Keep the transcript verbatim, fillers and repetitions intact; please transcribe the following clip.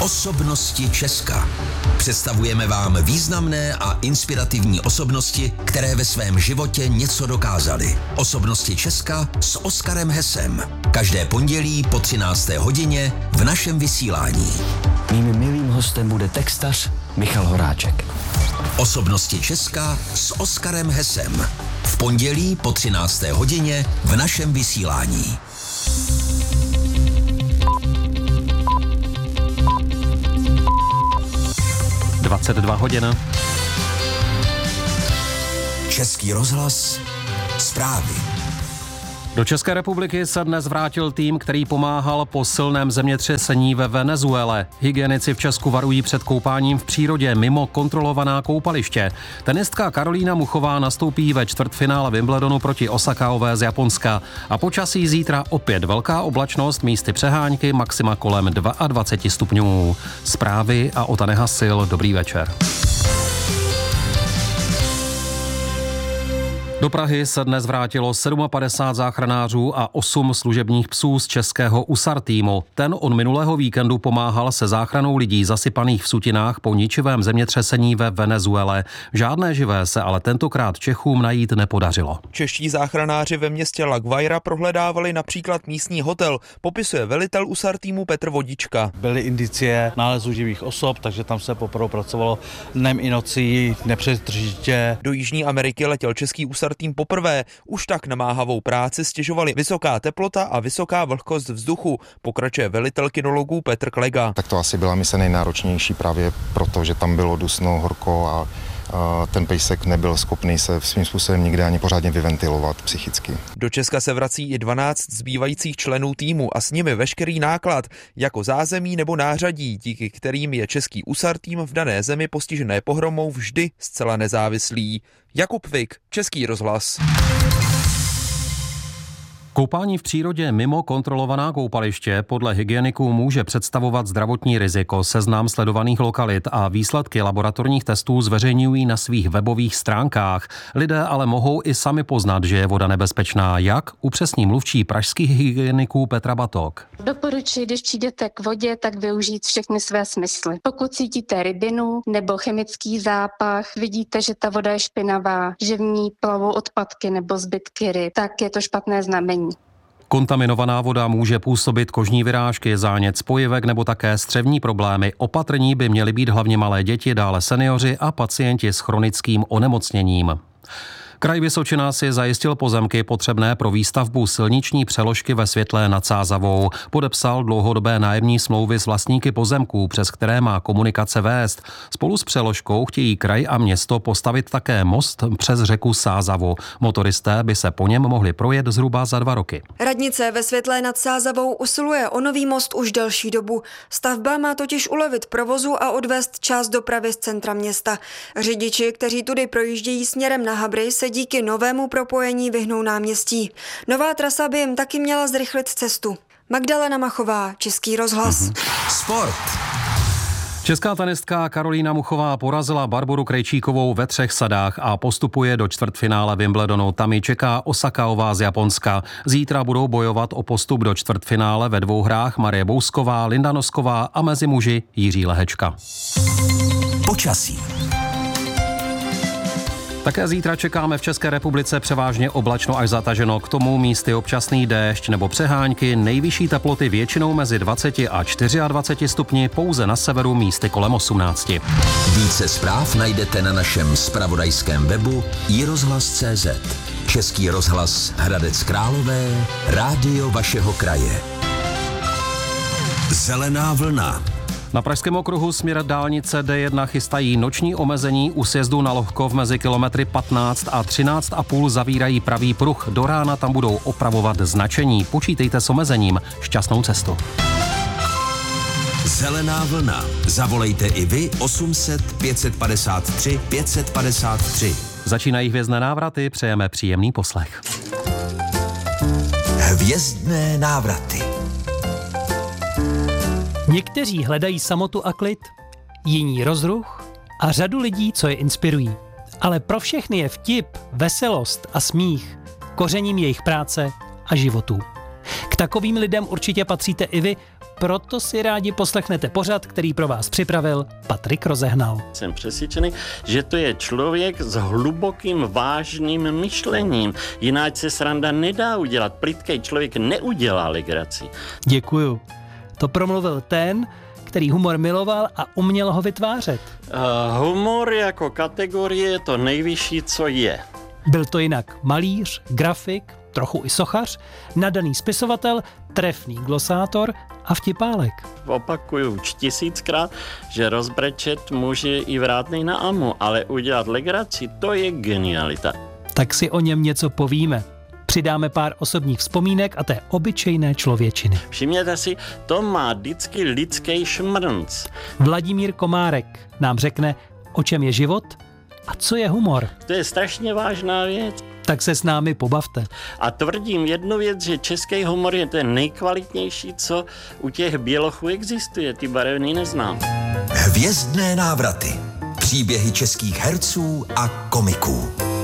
Osobnosti Česka. Představujeme vám významné a inspirativní osobnosti, které ve svém životě něco dokázaly. Osobnosti Česka s Oskarem Hesem. Každé pondělí po třinácté hodině v našem vysílání. Mým milým hostem bude textař Michal Horáček. Osobnosti Česka s Oskarem Hesem. V pondělí po třinácté hodině v našem vysílání. dvacet dva hodin. Český rozhlas. Zprávy. Do České republiky se dnes vrátil tým, který pomáhal po silném zemětřesení ve Venezuele. Hygienici v Česku varují před koupáním v přírodě mimo kontrolovaná koupaliště. Tenistka Karolína Muchová nastoupí ve čtvrtfinále Wimbledonu proti Osakaové z Japonska. A počasí zítra opět velká oblačnost, místy přehánky, maxima kolem dvacet dva stupňů. Zprávy a Ota Nehasil, dobrý večer. Do Prahy se dnes vrátilo padesát sedm záchranářů a osm služebních psů z českého U S A R týmu. Ten od minulého víkendu pomáhal se záchranou lidí zasypaných v sutinách po ničivém zemětřesení ve Venezuele. Žádné živé se ale tentokrát Čechům najít nepodařilo. Čeští záchranáři ve městě La Guaira prohledávali například místní hotel, popisuje velitel U S A R týmu Petr Vodička. Byly indicie nálezu živých osob, takže tam se poprvé pracovalo dnem i nocí nepřetržitě. Do Jižní Ameriky letěl český U S A R tým poprvé. Už tak namáhavou práci stěžovali vysoká teplota a vysoká vlhkost vzduchu, pokračuje velitel kynologů Petr Klega. Tak to asi byla mise nejnáročnější právě proto, že tam bylo dusno, horko a ten pejsek nebyl schopný se svým způsobem nikde ani pořádně vyventilovat psychicky. Do Česka se vrací i dvanáct zbývajících členů týmu a s nimi veškerý náklad, jako zázemí nebo nářadí, díky kterým je český U S A R tým v dané zemi postižené pohromou vždy zcela nezávislý. Jakub Vik, Český rozhlas. Koupání v přírodě mimo kontrolovaná koupaliště podle hygieniků může představovat zdravotní riziko. Seznam sledovaných lokalit a výsledky laboratorních testů zveřejňují na svých webových stránkách. Lidé ale mohou i sami poznat, že je voda nebezpečná. Jak? Upřesní mluvčí pražských hygieniků Petra Batok. Doporučuji, když přijdete k vodě, tak využít všechny své smysly. Pokud cítíte rybinu nebo chemický zápach, vidíte, že ta voda je špinavá, že v ní plavou odpadky nebo zbytky ryb, tak je to špatné znamení. Kontaminovaná voda může působit kožní vyrážky, zánět spojivek nebo také střevní problémy. Opatrní by měly být hlavně malé děti, dále seniori a pacienti s chronickým onemocněním. Kraj Vysočina si zajistil pozemky potřebné pro výstavbu silniční přeložky ve Světlé nad Sázavou. Podepsal dlouhodobé nájemní smlouvy s vlastníky pozemků, přes které má komunikace vést. Spolu s přeložkou chtějí kraj a město postavit také most přes řeku Sázavu. Motoristé by se po něm mohli projet zhruba za dva roky. Radnice ve Světlé nad Sázavou usiluje o nový most už delší dobu. Stavba má totiž ulevit provozu a odvést část dopravy z centra města. Řidiči, kteří tudy projíždějí směrem na Habry, se díky novému propojení vyhnou náměstí. Nová trasa by jim taky měla zrychlit cestu. Magdalena Machová, Český rozhlas. Mm-hmm. Sport. Česká tenistka Karolína Muchová porazila Barboru Krejčíkovou ve třech sadách a postupuje do čtvrtfinále Wimbledonu. Tam ji čeká Osakaová z Japonska. Zítra budou bojovat o postup do čtvrtfinále ve dvou hrách Marie Bousková, Linda Nosková a mezi muži Jiří Lehečka. Počasí. Také zítra čekáme v České republice převážně oblačno až zataženo, k tomu místy občasný déšť nebo přehánky, nejvyšší teploty většinou mezi dvacet a dvacet čtyři stupni, pouze na severu místy kolem osmnáct. Více zpráv najdete na našem zpravodajském webu i rozhlas tečka cé zet. Český rozhlas Hradec Králové, rádio vašeho kraje. Zelená vlna. Na pražském okruhu směr dálnice D jedna chystají noční omezení, u sjezdu na Lohkov mezi kilometry patnáct a třináct a půl zavírají pravý pruh. Do rána tam budou opravovat značení. Počítejte s omezením. Šťastnou cestu. Zelená vlna. Zavolejte i vy osm set pět set padesát tři pět set padesát tři. Začínají hvězdné návraty, přejeme příjemný poslech. Hvězdné návraty. Někteří hledají samotu a klid, jiní rozruch a řadu lidí, co je inspirují. Ale pro všechny je vtip, veselost a smích kořením jejich práce a životů. K takovým lidem určitě patříte i vy, proto si rádi poslechnete pořad, který pro vás připravil Patrik Rozehnal. Jsem přesvědčený, že to je člověk s hlubokým vážným myšlením. Jinak se sranda nedá udělat. Plytkej člověk neudělá legraci. Děkuju. To promluvil ten, který humor miloval a uměl ho vytvářet. Uh, humor jako kategorie je to nejvyšší, co je. Byl to jinak malíř, grafik, trochu i sochař, nadaný spisovatel, trefný glosátor a vtipálek. Opakuju už tisíckrát, že rozbrečet může i vrátnej na amu, ale udělat legraci, to je genialita. Tak si o něm něco povíme. Přidáme pár osobních vzpomínek a té obyčejné člověčiny. Všimněte si, to má vždycky lidský šmrnc. Vladimír Komárek nám řekne, o čem je život a co je humor. To je strašně vážná věc. Tak se s námi pobavte. A tvrdím jednu věc, že český humor je ten nejkvalitnější, co u těch bělochů existuje. Ty barevný neznám. Hvězdné návraty. Příběhy českých herců a komiků.